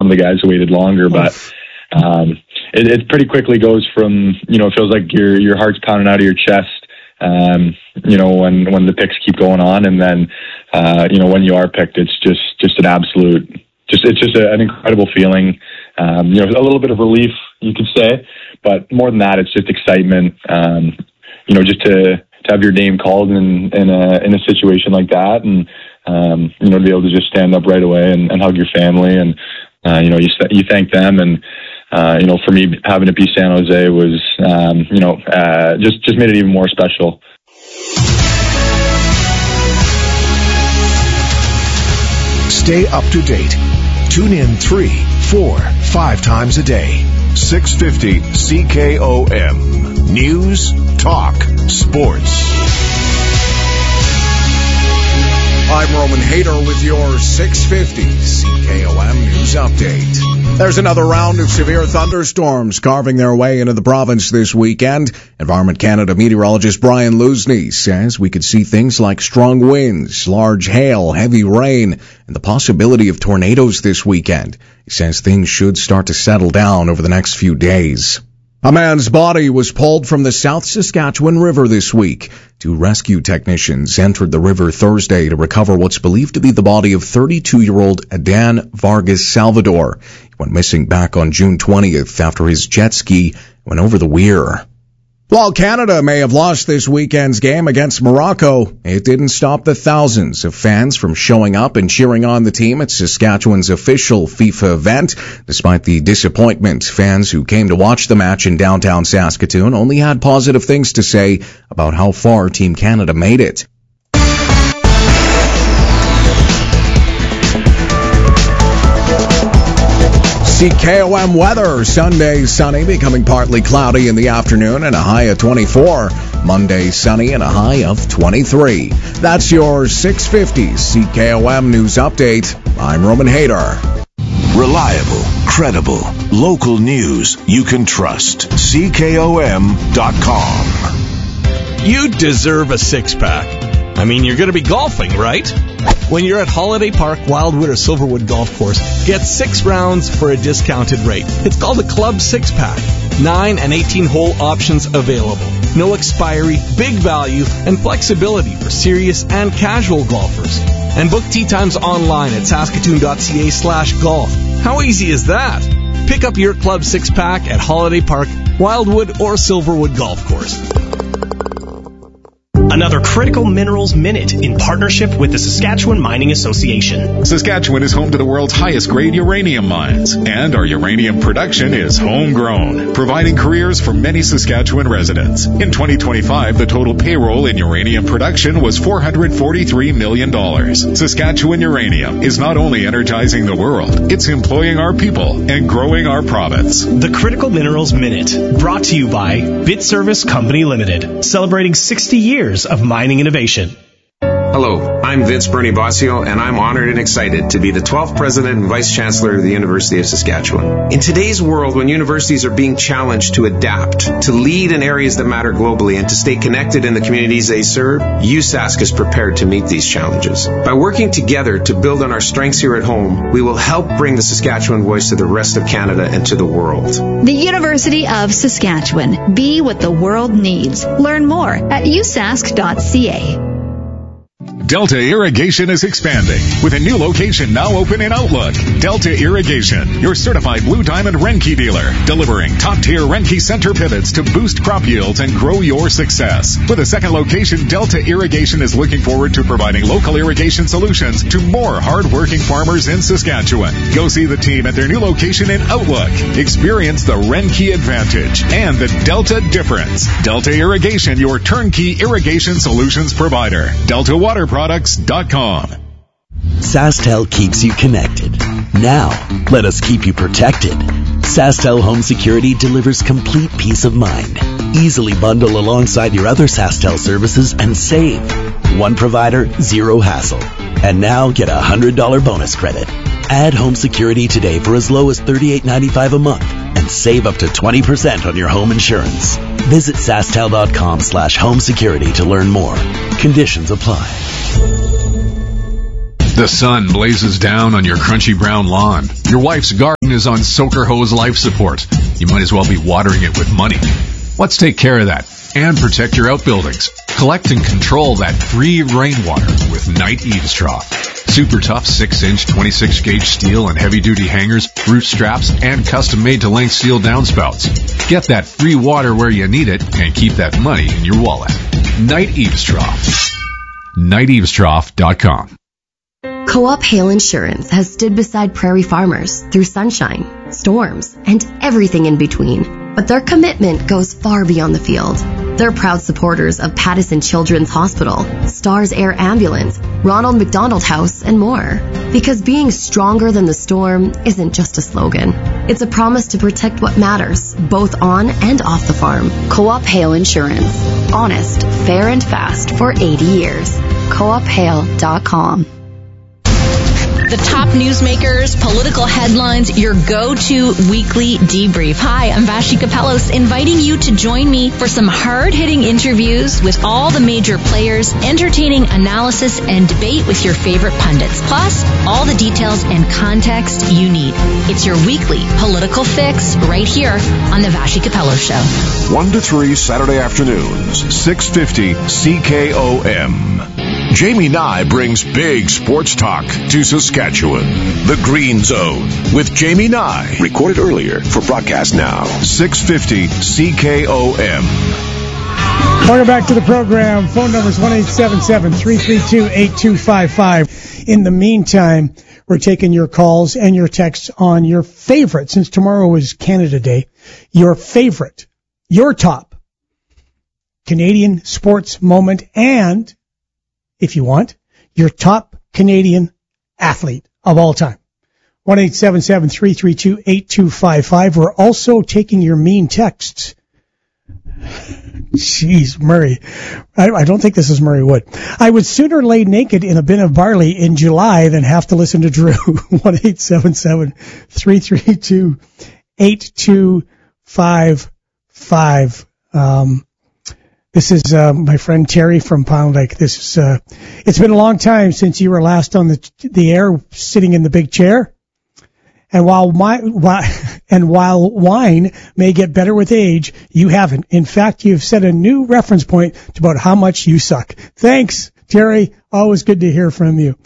some of the guys who waited longer, but it pretty quickly goes from, it feels like your heart's pounding out of your chest, when the picks keep going on, and then, when you are picked, it's just an absolute, it's just an incredible feeling. A little bit of relief, you could say, but more than that, it's just excitement. Just to have your name called in a situation like that, and to be able to just stand up right away and hug your family, and you thank them, and for me, having to be San Jose was just made it even more special. Stay up to date. Tune in 3, 4, 5 times a day. 650 CKOM. News, talk, sports. I'm Roman Hayter with your 650 CKOM News Update. There's another round of severe thunderstorms carving their way into the province this weekend. Environment Canada meteorologist Brian Lusney says we could see things like strong winds, large hail, heavy rain, and the possibility of tornadoes this weekend. He says things should start to settle down over the next few days. A man's body was pulled from the South Saskatchewan River this week. 2 rescue technicians entered the river Thursday to recover what's believed to be the body of 32-year-old Adan Vargas Salvador. He went missing back on June 20th after his jet ski went over the weir. While Canada may have lost this weekend's game against Morocco, it didn't stop the thousands of fans from showing up and cheering on the team at Saskatchewan's official FIFA event. Despite the disappointment, fans who came to watch the match in downtown Saskatoon only had positive things to say about how far Team Canada made it. CKOM weather. Sunday sunny, becoming partly cloudy in the afternoon and a high of 24. Monday sunny and a high of 23. That's your 650 CKOM News Update. I'm Roman Hayter. Reliable, credible, local news you can trust. CKOM.com. You deserve a six-pack. I mean, you're going to be golfing, right? When you're at Holiday Park, Wildwood, or Silverwood Golf Course, get 6 rounds for a discounted rate. It's called a Club 6-Pack. 9 and 18-hole options available. No expiry, big value, and flexibility for serious and casual golfers. And book tee times online at saskatoon.ca/golf. How easy is that? Pick up your Club 6-Pack at Holiday Park, Wildwood, or Silverwood Golf Course. Another Critical Minerals Minute in partnership with the Saskatchewan Mining Association. Saskatchewan is home to the world's highest grade uranium mines, and our uranium production is homegrown, providing careers for many Saskatchewan residents. In 2025, the total payroll in uranium production was $443 million. Saskatchewan Uranium is not only energizing the world, it's employing our people and growing our province. The Critical Minerals Minute, brought to you by BitService Company Limited, celebrating 60 years of mining innovation. Hello, I'm Vince Bernie Bossio, and I'm honored and excited to be the 12th President and Vice Chancellor of the University of Saskatchewan. In today's world, when universities are being challenged to adapt, to lead in areas that matter globally, and to stay connected in the communities they serve, USask is prepared to meet these challenges. By working together to build on our strengths here at home, we will help bring the Saskatchewan voice to the rest of Canada and to the world. The University of Saskatchewan. Be what the world needs. Learn more at usask.ca. Delta Irrigation is expanding with a new location now open in Outlook. Delta Irrigation, your certified Blue Diamond Renke dealer, delivering top-tier Renke center pivots to boost crop yields and grow your success. With a second location, Delta Irrigation is looking forward to providing local irrigation solutions to more hard-working farmers in Saskatchewan. Go see the team at their new location in Outlook. Experience the Renke advantage and the Delta difference. Delta Irrigation, your turnkey irrigation solutions provider. DeltaWaterProducts.com. SaskTel keeps you connected. Now, let us keep you protected. SaskTel Home Security delivers complete peace of mind. Easily bundle alongside your other SaskTel services and save. One provider, zero hassle. And now get a $100 bonus credit. Add home security today for as low as $38.95 a month and save up to 20% on your home insurance. Visit SaskTel.com/home security to learn more. Conditions apply. The sun blazes down on your crunchy brown lawn. Your wife's garden is on Soaker Hose life support. You might as well be watering it with money. Let's take care of that and protect your outbuildings. Collect and control that free rainwater with Knight Eaves Trough. Super tough 6-inch 26-gauge steel and heavy-duty hangers, root straps, and custom-made to length steel downspouts. Get that free water where you need it and keep that money in your wallet. Knight Eaves Trough. KnightEavesTrough.com. Co-op Hail Insurance has stood beside prairie farmers through sunshine, storms, and everything in between. But their commitment goes far beyond the field. They're proud supporters of Pattison Children's Hospital, Stars Air Ambulance, Ronald McDonald House, and more. Because being stronger than the storm isn't just a slogan. It's a promise to protect what matters, both on and off the farm. Co-op Hail Insurance. Honest, fair, and fast for 80 years. CoopHail.com. The top newsmakers, political headlines, your go-to weekly debrief. Hi, I'm Vashi Kapelos, inviting you to join me for some hard-hitting interviews with all the major players, entertaining analysis and debate with your favorite pundits, plus all the details and context you need. It's your weekly political fix right here on the Vashi Kapelos Show. 1 to 3 Saturday afternoons, 650 CKOM. Jamie Nye brings big sports talk to Saskatchewan. The Green Zone with Jamie Nye. Recorded earlier for broadcast now. 650 CKOM. Welcome back to the program. Phone number is 1-877-332-8255. In the meantime, we're taking your calls and your texts on your favorite, since tomorrow is Canada Day, your favorite, your top Canadian sports moment, and if you want, your top Canadian athlete of all time. 1-877-332-8255. We're also taking your mean texts. Jeez, Murray. I don't think this is Murray Wood. I would sooner lay naked in a bin of barley in July than have to listen to Drew. 1-877-332-8255. This is my friend Terry from Pound Lake. This is it's been a long time since you were last on the air, sitting in the big chair. And while wine may get better with age, you haven't. In fact, you've set a new reference point to about how much you suck. Thanks, Terry. Always good to hear from you.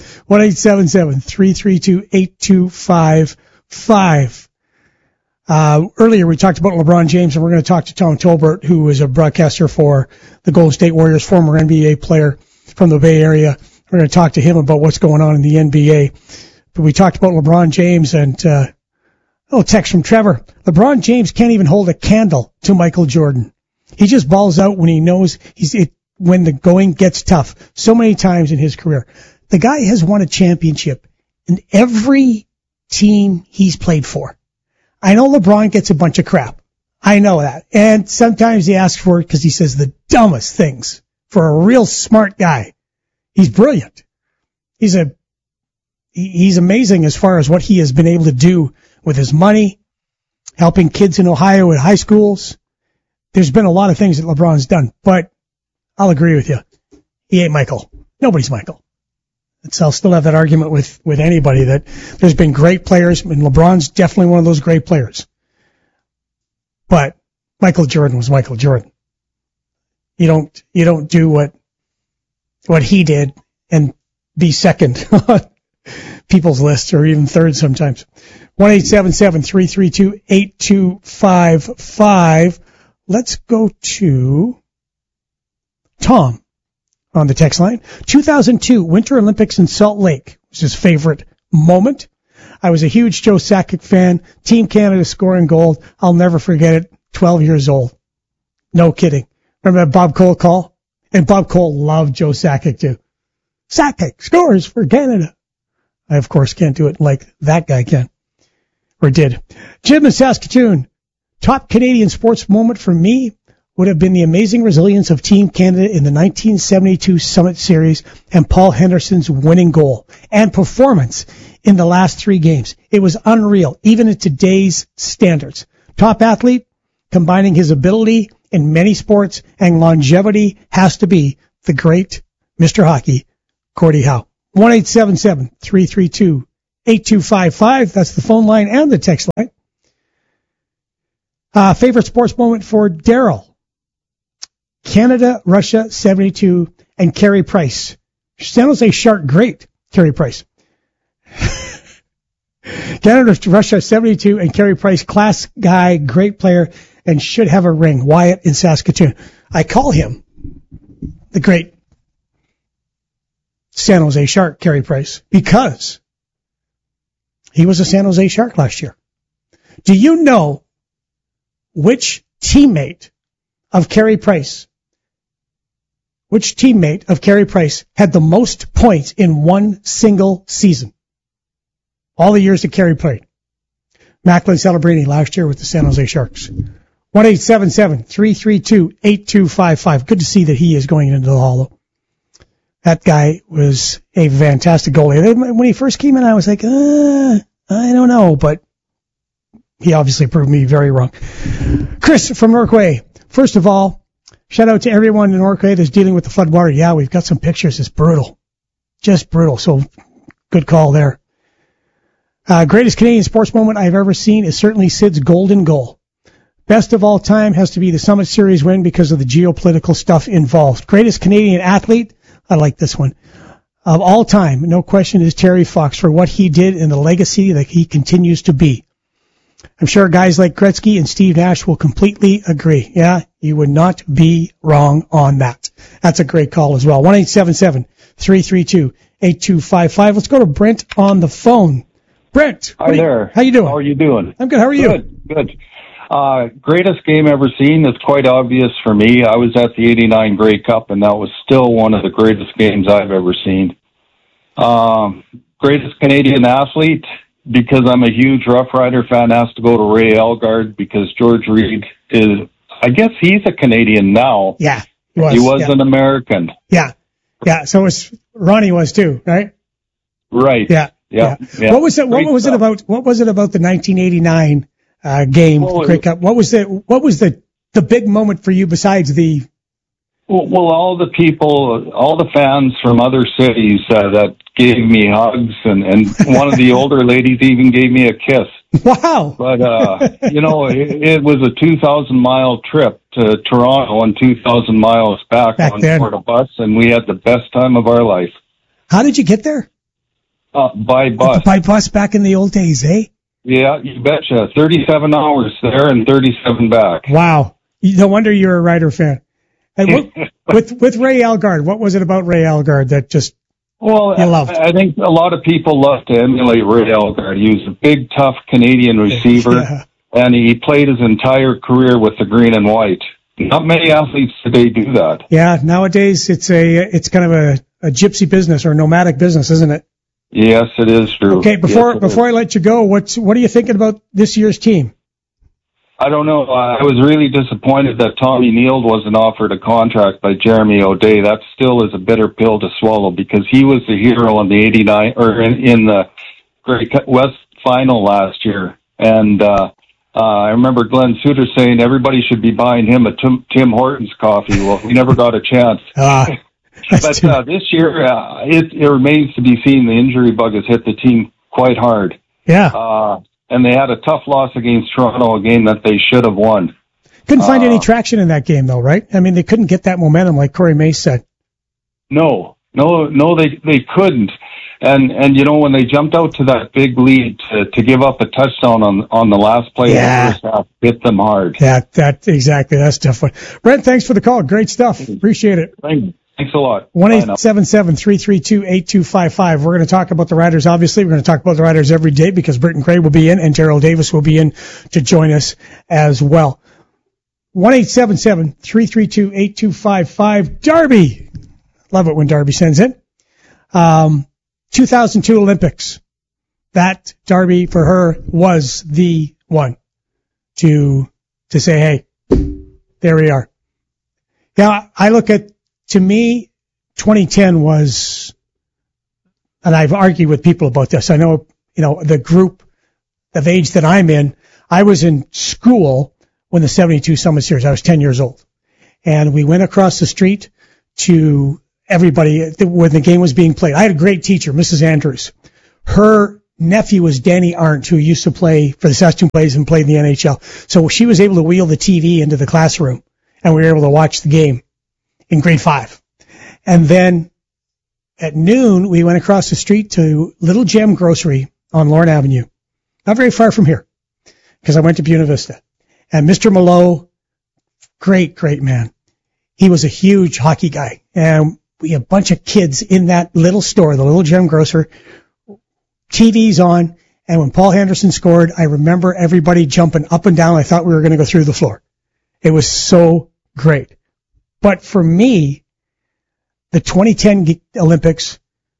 1-877-332-8255. Earlier we talked about LeBron James, and we're going to talk to Tom Tolbert, who is a broadcaster for the Golden State Warriors, former NBA player from the Bay Area. We're going to talk to him about what's going on in the NBA. But we talked about LeBron James, and text from Trevor. LeBron James can't even hold a candle to Michael Jordan. He just balls out when he knows when the going gets tough. So many times in his career. The guy has won a championship in every team he's played for. I know LeBron gets a bunch of crap. I know that. And sometimes he asks for it because he says the dumbest things for a real smart guy. He's brilliant. He's amazing as far as what he has been able to do with his money, helping kids in Ohio at high schools. There's been a lot of things that LeBron's done, but I'll agree with you. He ain't Michael. Nobody's Michael. I'll still have that argument with anybody that there's been great players, and LeBron's definitely one of those great players. But Michael Jordan was Michael Jordan. You don't do what he did and be second on people's lists, or even third sometimes. 1-877-332-8255. Let's go to Tom on the text line. 2002 Winter Olympics in Salt Lake was his favorite moment. I was a huge Joe Sakic fan. Team Canada scoring gold. I'll never forget it. 12 years old. No kidding. Remember that Bob Cole call? And Bob Cole loved Joe Sakic too. Sakic scores for Canada. I, of course, can't do it like that guy can. Or did. Jim in Saskatoon. Top Canadian sports moment for me would have been the amazing resilience of Team Canada in the 1972 Summit Series and Paul Henderson's winning goal and performance in the last 3 games. It was unreal, even at today's standards. Top athlete, combining his ability in many sports and longevity, has to be the great Mr. Hockey, Gordie Howe. 1-877-332-8255. That's the phone line and the text line. Favorite sports moment for Daryl. Canada, Russia, 72, and Carey Price. San Jose Shark, great, Carey Price. Canada, Russia, 72, and Carey Price, class guy, great player, and should have a ring. Wyatt in Saskatoon. I call him the great San Jose Shark, Carey Price, because he was a San Jose Shark last year. Do you know which teammate of Carey Price had the most points in one single season? All the years that Carey played. Macklin Celebrini last year with the San Jose Sharks. 1-877-332-8255. Good to see that he is going into the Hall. That guy was a fantastic goalie. When he first came in, I was like, I don't know, but he obviously proved me very wrong. Chris from Norquay. First of all, shout out to everyone in Norquay that's dealing with the floodwater. Yeah, we've got some pictures. It's brutal. Just brutal. So good call there. Greatest Canadian sports moment I've ever seen is certainly Sid's golden goal. Best of all time has to be the Summit Series win because of the geopolitical stuff involved. Greatest Canadian athlete, I like this one, of all time, no question, is Terry Fox for what he did and the legacy that he continues to be. I'm sure guys like Gretzky and Steve Nash will completely agree. Yeah, you would not be wrong on that. That's a great call as well. 1-877-332-8255. Let's go to Brent on the phone. Brent. Hi there. How you doing? How are you doing? I'm good. How are you? Good. Greatest game ever seen is quite obvious for me. I was at the 89 Grey Cup, and that was still one of the greatest games I've ever seen. Greatest Canadian athlete, because I'm a huge Rough Rider fan, has to go to Ray Elgard, because George Reed is, I guess he's a Canadian now. Yeah, he was an American. Yeah. So Ronnie was too, right? Right. Yeah. What was it about the 1989 game, Grey Cup? What was the big moment for you besides the? Well, all the people, all the fans from other cities that gave me hugs, and one of the older ladies even gave me a kiss. Wow! But it was a 2,000-mile trip to Toronto and 2,000 miles back on board a bus, and we had the best time of our life. How did you get there? By bus. By bus back in the old days, eh? Yeah, you betcha. 37 hours there and 37 back. Wow. No wonder you're a Rider fan. And with Ray Elgard, what was it about Ray Elgard that just you loved? I think a lot of people love to emulate Ray Elgard. He was a big, tough Canadian receiver, and he played his entire career with the green and white. Not many athletes today do that. Yeah, nowadays it's kind of a gypsy business or nomadic business, isn't it? Yes, it is true. Okay, before I let you go, what are you thinking about this year's team? I don't know. I was really disappointed that Tommy Neal wasn't offered a contract by Jeremy O'Day. That still is a bitter pill to swallow, because he was the hero in the 89 or in the Grey West final last year. And I remember Glenn Suter saying everybody should be buying him a Tim Hortons coffee. Well, we never got a chance. But this year, it remains to be seen. The injury bug has hit the team quite hard. Yeah. And they had a tough loss against Toronto, a game that they should have won. Couldn't find any traction in that game, though, right? I mean, they couldn't get that momentum, like Corey May said. No, they couldn't. And when they jumped out to that big lead to give up a touchdown on the last play of the first half, hit them hard. Exactly. That's a tough one. Brent, thanks for the call. Great stuff. Appreciate it. Thanks a lot. 1-877-332-8255. We're going to talk about the Riders. Obviously, we're going to talk about the Riders every day because Britton Gray will be in and Gerald Davis will be in to join us as well. 1-877-332-8255. Darby. Love it when Darby sends in. 2002 Olympics. That, Darby, for her, was the one to say, hey, there we are. Yeah, I look at, to me, 2010 was, and I've argued with people about this. I know, the group of age that I'm in, I was in school when the 72 Summit Series, I was 10 years old. And we went across the street to everybody when the game was being played. I had a great teacher, Mrs. Andrews. Her nephew was Danny Arndt, who used to play for the Saskatoon Blaze and played in the NHL. So she was able to wheel the TV into the classroom, and we were able to watch the game in grade 5. And then at noon, we went across the street to Little Gem Grocery on Lorne Avenue, not very far from here, because I went to Buena Vista. And Mr. Malo, great man. He was a huge hockey guy. And we had a bunch of kids in that little store, the Little Gem Grocer, TV's on. And when Paul Henderson scored, I remember everybody jumping up and down. I thought we were going to go through the floor. It was so great. But for me, the 2010 Olympics,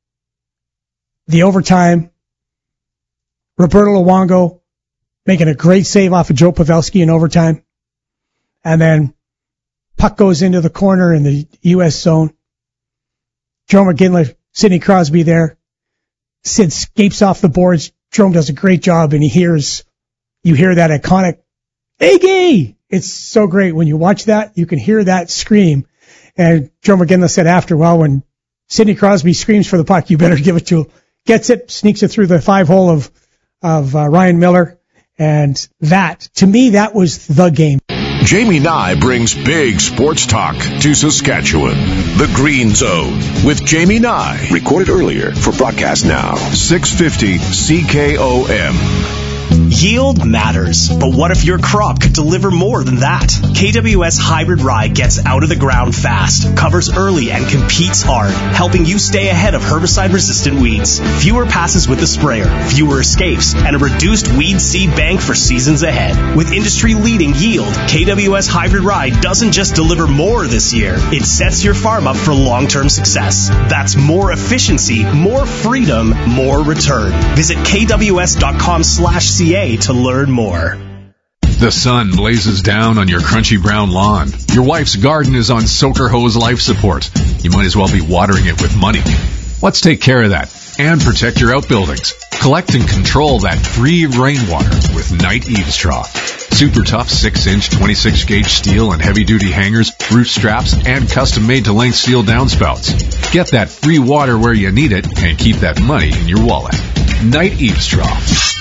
the overtime, Roberto Luongo making a great save off of Joe Pavelski in overtime, and then puck goes into the corner in the U.S. zone. Joe McGinley, Sidney Crosby there. Sid escapes off the boards. Jerome does a great job, and you hear that iconic, Iggy! It's so great. When you watch that, you can hear that scream. And Joe McGinley said after, well, when Sidney Crosby screams for the puck, you better give it to him. Gets it, sneaks it through the 5-hole of Ryan Miller. And that, to me, that was the game. Jamie Nye brings big sports talk to Saskatchewan. The Green Zone with Jamie Nye. Recorded earlier for broadcast now. 650 CKOM. Yield matters, but what if your crop could deliver more than that? KWS Hybrid Rye gets out of the ground fast, covers early, and competes hard, helping you stay ahead of herbicide-resistant weeds. Fewer passes with the sprayer, fewer escapes, and a reduced weed seed bank for seasons ahead. With industry-leading yield, KWS Hybrid Rye doesn't just deliver more this year, it sets your farm up for long-term success. That's more efficiency, more freedom, more return. Visit kws.com/CA to learn more. The sun blazes down on your crunchy brown lawn. Your wife's garden is on Soaker Hose life support. You might as well be watering it with money. Let's take care of that and protect your outbuildings. Collect and control that free rainwater with Knight Eaves Trough. Super tough 6-inch 26-gauge steel and heavy-duty hangers, roof straps, and custom-made to length steel downspouts. Get that free water where you need it and keep that money in your wallet. Knight Eaves Trough.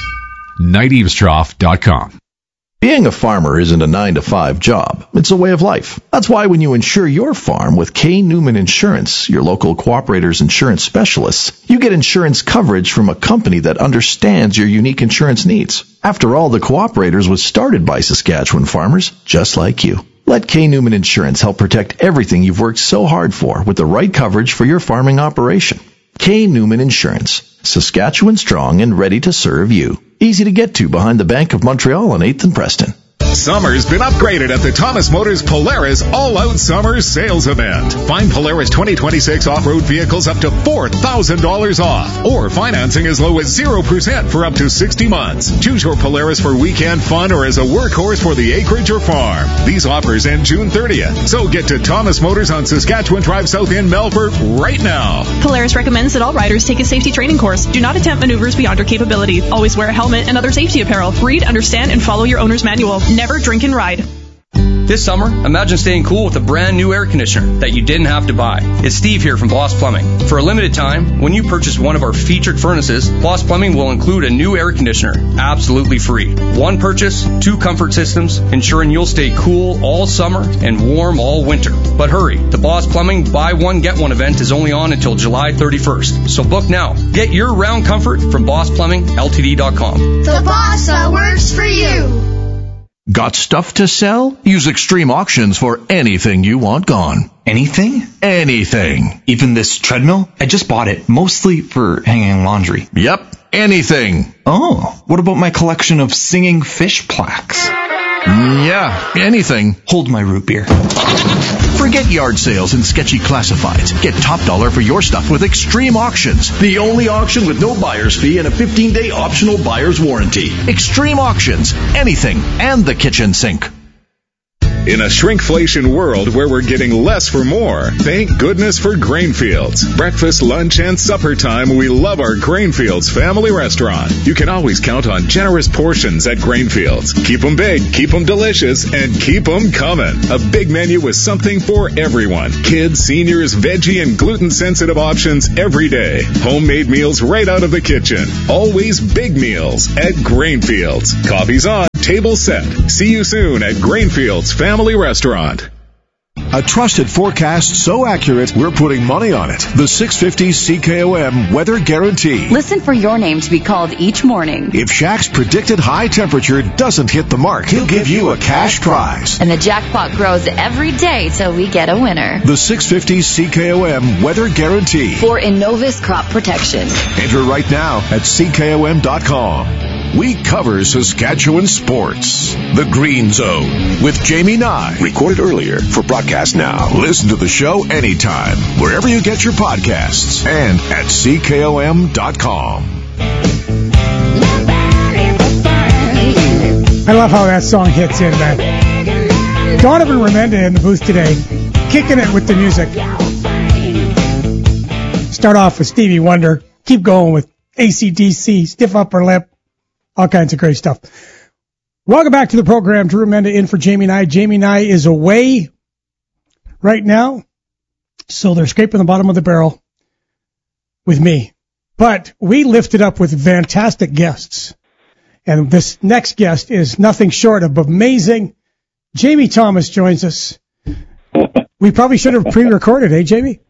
KnighTeavesTrough.com. Being a farmer isn't a 9-to-5 job. It's a way of life. That's why when you insure your farm with K. Newman Insurance, your local cooperator's insurance specialists, you get insurance coverage from a company that understands your unique insurance needs. After all, the Cooperators was started by Saskatchewan farmers just like you. Let K. Newman Insurance help protect everything you've worked so hard for with the right coverage for your farming operation. K. Newman Insurance. Saskatchewan strong and ready to serve you. Easy to get to behind the Bank of Montreal on 8th and Preston. Summer's been upgraded at the Thomas Motors Polaris All-Out Summer Sales Event. Find Polaris 2026 off-road vehicles up to $4,000 off, or financing as low as 0% for up to 60 months. Choose your Polaris for weekend fun or as a workhorse for the acreage or farm. These offers end June 30th, so get to Thomas Motors on Saskatchewan Drive South in Melfort right now. Polaris recommends that all riders take a safety training course. Do not attempt maneuvers beyond your capability. Always wear a helmet and other safety apparel. Read, understand, and follow your owner's manual. Never drink and ride. This summer, imagine staying cool with a brand new air conditioner that you didn't have to buy. It's Steve here from Boss Plumbing. For a limited time, when you purchase one of our featured furnaces, Boss Plumbing will include a new air conditioner, absolutely free. One purchase, 2 comfort systems, ensuring you'll stay cool all summer and warm all winter. But hurry, the Boss Plumbing Buy One Get One event is only on until July 31st. So book now. Get your round comfort from BossPlumbingLTD.com. The boss that works for you. Got stuff to sell? Use Extreme Auctions for anything you want gone. Anything? Anything. Even this treadmill? I just bought it, mostly for hanging laundry. Yep, anything. Oh, what about my collection of singing fish plaques? Yeah, anything. Hold my root beer. Forget yard sales and sketchy classifieds. Get top dollar for your stuff with Extreme Auctions. The only auction with no buyer's fee and a 15-day optional buyer's warranty. Extreme Auctions. Anything and the kitchen sink. In a shrinkflation world where we're getting less for more, thank goodness for Grainfields. Breakfast, lunch, and supper time, we love our Grainfields family restaurant. You can always count on generous portions at Grainfields. Keep them big, keep them delicious, and keep them coming. A big menu with something for everyone. Kids, seniors, veggie, and gluten-sensitive options every day. Homemade meals right out of the kitchen. Always big meals at Grainfields. Coffee's on, table set. See you soon at Grainfields Family Restaurant. A trusted forecast so accurate, we're putting money on it. The 650 CKOM Weather Guarantee. Listen for your name to be called each morning. If Shaq's predicted high temperature doesn't hit the mark, he'll give you a cash prize. And the jackpot grows every day till we get a winner. The 650 CKOM Weather Guarantee. For Innovis Crop Protection. Enter right now at CKOM.com. We cover Saskatchewan sports. The Green Zone with Jamie Nye. Recorded earlier for broadcast now. Listen to the show anytime, wherever you get your podcasts, and at CKOM.com. I love how that song hits in, man. Donovan Remenda in the booth today, kicking it with the music. Start off with Stevie Wonder, keep going with AC/DC, Stiff Upper Lip. All kinds of great stuff. Welcome back to the program. Drew Remenda in for Jamie Nye. Jamie Nye is away right now, so they're scraping the bottom of the barrel with me. But we lifted up with fantastic guests, and this next guest is nothing short of amazing. Jamie Thomas joins us. We probably should have pre-recorded, eh, Jamie?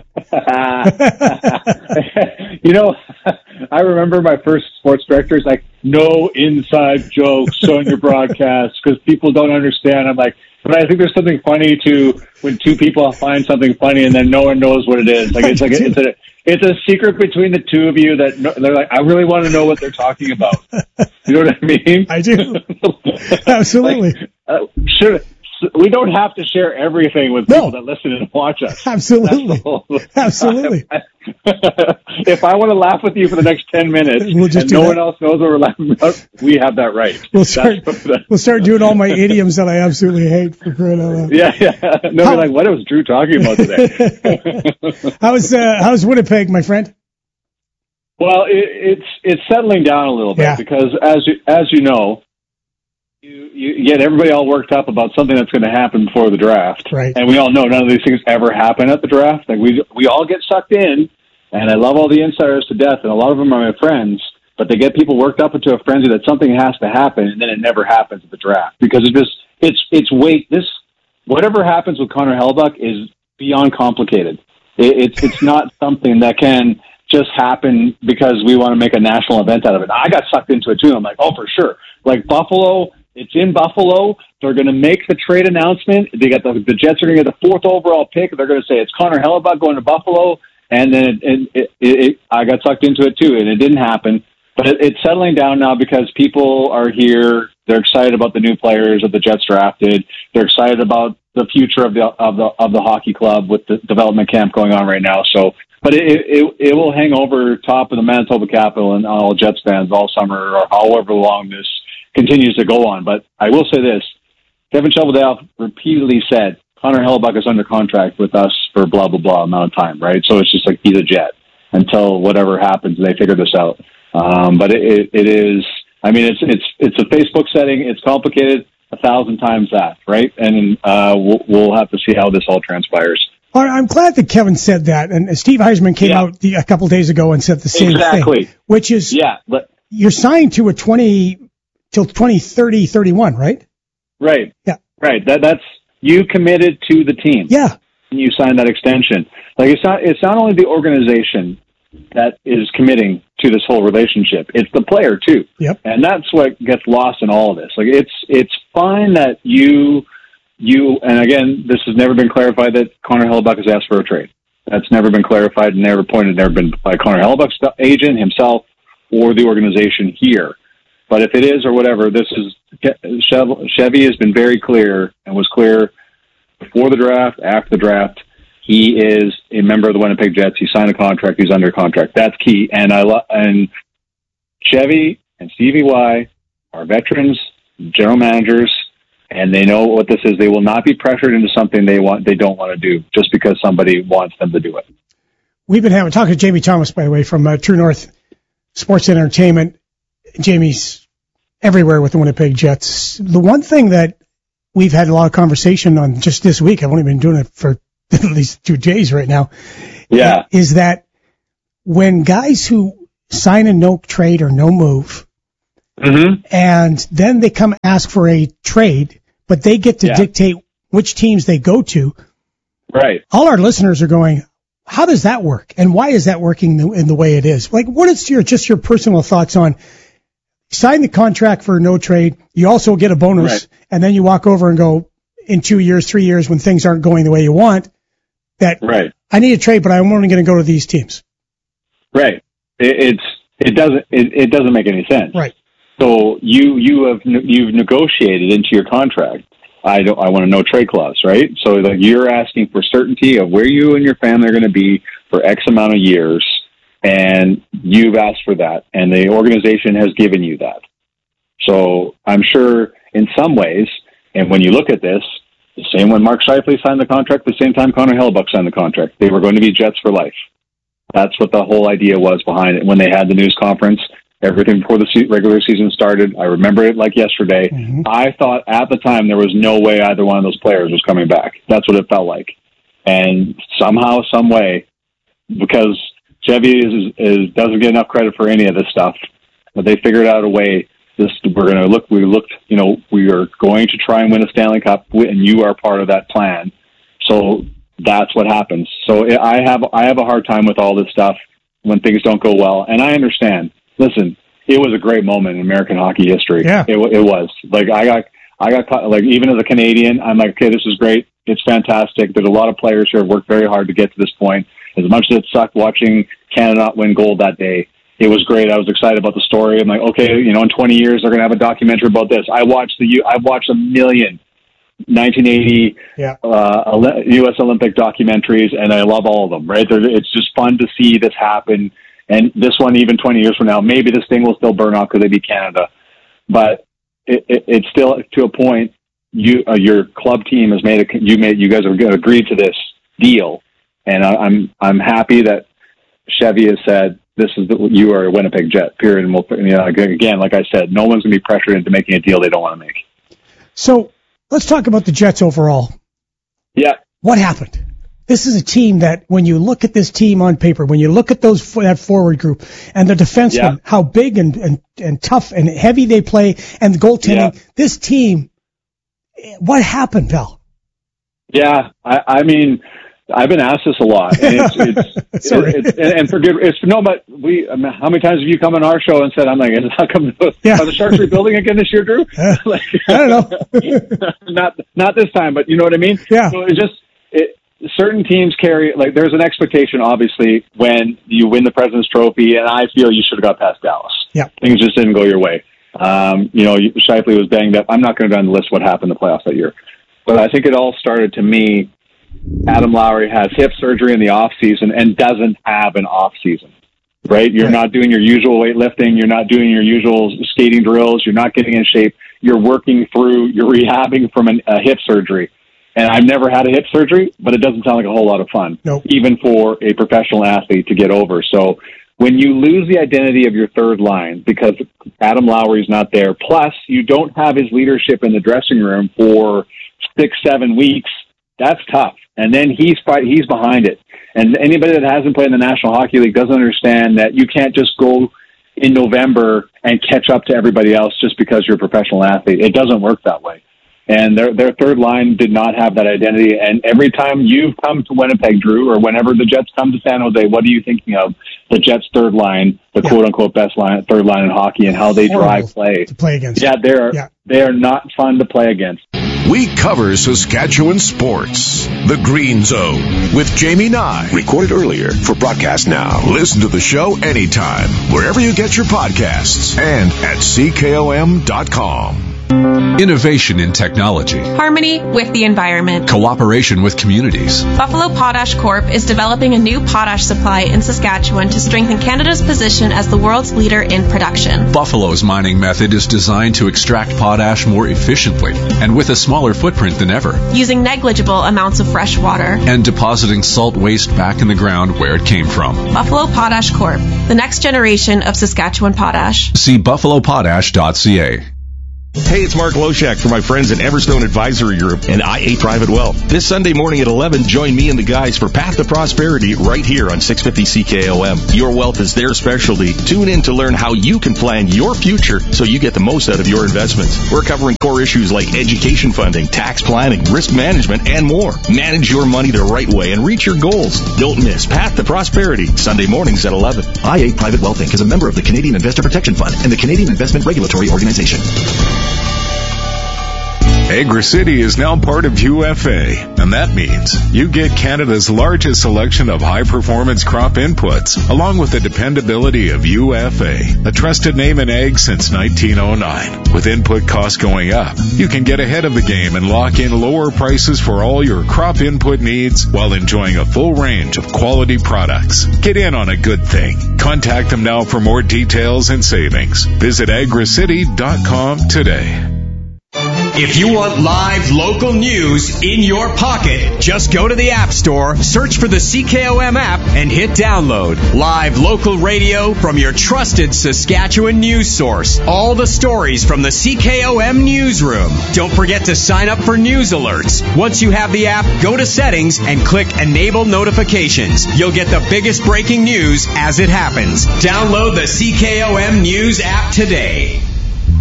You know, I remember my first sports director is like, no inside jokes on your broadcast because people don't understand. I'm like, but I think there's something funny to when two people find something funny and then no one knows what it is. Like it's a secret between the two of you that they're like, I really want to know what they're talking about. You know what I mean? I do. Absolutely. We don't have to share everything with people that listen and watch us. Absolutely. Absolutely. If I want to laugh with you for the next 10 minutes and no one else knows what we're laughing about, we have that right. We'll start doing all my idioms that I absolutely hate for crying out loud. Yeah. No, you're like, what was Drew talking about today? How's Winnipeg, my friend? Well, it's settling down a little bit because as you know, you get everybody all worked up about something that's going to happen before the draft. Right. And we all know none of these things ever happen at the draft. Like we all get sucked in, and I love all the insiders to death, and a lot of them are my friends, but they get people worked up into a frenzy that something has to happen, and then it never happens at the draft because whatever happens with Connor Hellebuyck is beyond complicated. It's not something that can just happen because we want to make a national event out of it. I got sucked into it too. I'm like, oh, for sure. Like Buffalo, it's in Buffalo. They're going to make the trade announcement. They got the Jets are going to get the 4th overall pick. They're going to say it's Connor Hellebuyck going to Buffalo. And then I got sucked into it too, and it didn't happen. But it's settling down now because people are here. They're excited about the new players that the Jets drafted. They're excited about the future of the hockey club with the development camp going on right now. So, but it will hang over top of the Manitoba Capitol and all Jets fans all summer or however long this continues to go on. But I will say this: Kevin Cheveldayoff repeatedly said Connor Hellebuyck is under contract with us for blah blah blah amount of time, right? So it's just like he's a Jet until whatever happens and they figure this out. But it is. I mean, it's a Facebook setting. It's complicated 1,000 times that, right? And we'll have to see how this all transpires. I'm glad that Kevin said that, and Steve Heisman came out a couple days ago and said the same thing, which is you're signed to a 20 till 2030, 31, right? Right. Yeah. Right. That's you committed to the team. Yeah. And you signed that extension. Like it's not only the organization that is committing to this whole relationship. It's the player too. Yep. And that's what gets lost in all of this. Like it's fine that you and again, this has never been clarified that Connor Hellebuyck has asked for a trade. That's never been clarified and never been by Connor Hellebuck's agent himself or the organization here. But if it is or whatever, this is Chevy has been very clear and was clear before the draft, after the draft. He is a member of the Winnipeg Jets. He signed a contract. He's under contract. That's key. And and Chevy and Stevie Y are veterans, general managers. and they know what this is. They will not be pressured into something they don't want to do just because somebody wants them to do it. We've been talking to Jamie Thomas, by the way, from True North Sports and Entertainment. Jamie's everywhere with the Winnipeg Jets. The one thing that we've had a lot of conversation on just this week, I've only been doing it for at least 2 days right now, is that when guys who sign a no trade or no move, and then they come ask for a trade, but they get to dictate which teams they go to. Right. All our listeners are going, how does that work? And why is that working in the way it is? Like, what is your personal thoughts on sign the contract for no trade? You also get a bonus, and then you walk over and go in 2 years, 3 years when things aren't going the way you want. That I need a trade, but I'm only going to go to these teams. Right. It doesn't make any sense. Right. So you've negotiated into your contract. I want a no trade clause, right? So like you're asking for certainty of where you and your family are going to be for X amount of years, and you've asked for that, and the organization has given you that. So I'm sure in some ways, and when you look at this, the same when Mark Scheifele signed the contract, the same time Connor Hellebuyck signed the contract, they were going to be Jets for life. That's what the whole idea was behind it. When they had the news conference, everything before the regular season started, I remember it like yesterday. I thought at the time there was no way either one of those players was coming back. That's what it felt like. And somehow, some way, because Chevy doesn't get enough credit for any of this stuff, but they figured out a way. We are going to try and win a Stanley Cup, and you are part of that plan. So that's what happens. So I have a hard time with all this stuff when things don't go well, and I understand. Listen, it was a great moment in American hockey history. Yeah, it was. Like I got caught, like even as a Canadian, I'm like, okay, this is great. It's fantastic. There's a lot of players who have worked very hard to get to this point. As much as it sucked watching Canada not win gold that day, it was great. I was excited about the story. I'm like, okay, in 20 years they're going to have a documentary about this. I've watched a million 1980 U.S. Olympic documentaries, and I love all of them. Right? It's just fun to see this happen. And this one, even 20 years from now, maybe this thing will still burn off because they beat Canada. But it's still to a point. Your club team has you guys have agreed to this deal, and I'm happy that Chevy has said you are a Winnipeg Jet. Period. And again, like I said, no one's going to be pressured into making a deal they don't want to make. So let's talk about the Jets overall. Yeah. What happened? This is a team that, when you look at this team on paper, when you look at that forward group and the defensemen, how big and tough and heavy they play, and the goaltending, this team, what happened, pal? Yeah, I mean, I've been asked this a lot, and how many times have you come on our show and said, I'm like, how come are the Sharks rebuilding again this year, Drew? I don't know. not this time, but you know what I mean? Yeah. So certain teams carry, like, there's an expectation, obviously, when you win the President's Trophy, and I feel you should have got past Dallas. Yeah. Things just didn't go your way. Scheifele was banged up. I'm not going to go down the list what happened in the playoffs that year. But I think it all started, to me, Adam Lowry has hip surgery in the off season and doesn't have an off season, right? You're not doing your usual weightlifting. You're not doing your usual skating drills. You're not getting in shape. You're rehabbing from a hip surgery. And I've never had a hip surgery, but it doesn't sound like a whole lot of fun, even for a professional athlete to get over. So when you lose the identity of your third line because Adam Lowry's not there, plus you don't have his leadership in the dressing room for 6-7 weeks, that's tough. And then he's behind it. And anybody that hasn't played in the National Hockey League doesn't understand that you can't just go in November and catch up to everybody else just because you're a professional athlete. It doesn't work that way. And their third line did not have that identity. And every time you've come to Winnipeg, Drew, or whenever the Jets come to San Jose, what are you thinking of? The Jets' third line, the quote-unquote best third line in hockey, and how they drive play. To play against. Yeah, they are not fun to play against. We cover Saskatchewan sports. The Green Zone with Jamie Nye. Recorded earlier for broadcast now. Listen to the show anytime, wherever you get your podcasts, and at CKOM.com. Innovation in technology. Harmony with the environment. Cooperation with communities. Buffalo Potash Corp. is developing a new potash supply in Saskatchewan to strengthen Canada's position as the world's leader in production. Buffalo's mining method is designed to extract potash more efficiently and with a smaller footprint than ever, using negligible amounts of fresh water and depositing salt waste back in the ground where it came from. Buffalo Potash Corp., the next generation of Saskatchewan potash. See buffalopotash.ca. Hey, it's Mark Loshak for my friends at Everstone Advisory Group and IA Private Wealth. This Sunday morning at 11, join me and the guys for Path to Prosperity right here on 650 CKOM. Your wealth is their specialty. Tune in to learn how you can plan your future so you get the most out of your investments. We're covering core issues like education funding, tax planning, risk management, and more. Manage your money the right way and reach your goals. Don't miss Path to Prosperity, Sunday mornings at 11. IA Private Wealth Inc. is a member of the Canadian Investor Protection Fund and the Canadian Investment Regulatory Organization. AgriCity is now part of UFA, and that means you get Canada's largest selection of high-performance crop inputs, along with the dependability of UFA, a trusted name in ag since 1909. With input costs going up, you can get ahead of the game and lock in lower prices for all your crop input needs while enjoying a full range of quality products. Get in on a good thing. Contact them now for more details and savings. Visit agricity.com today. If you want live local news in your pocket, just go to the App Store, search for the CKOM app, and hit download. Live local radio from your trusted Saskatchewan news source. All the stories from the CKOM newsroom. Don't forget to sign up for news alerts. Once you have the app, go to settings and click Enable Notifications. You'll get the biggest breaking news as it happens. Download the CKOM News app today.